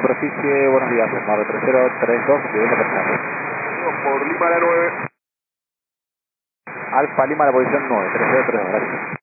Superficie, buenos días, Armado 3032, vivienda personal. Por Lima la 9. Alfa Lima, la posición 9, 3032, gracias.